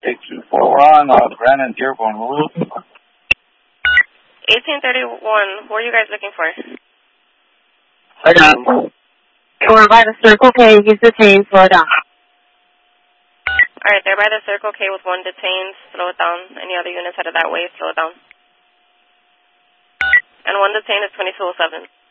824, we're on Grand and Dearborn. What are we looking for? 1831, who are you guys looking for? I got him. We're by the Circle K, he's detained, slow down. Alright, they're by the Circle K with one detained, slow it down. Any other units headed that way, slow it down. And one detained is 2207.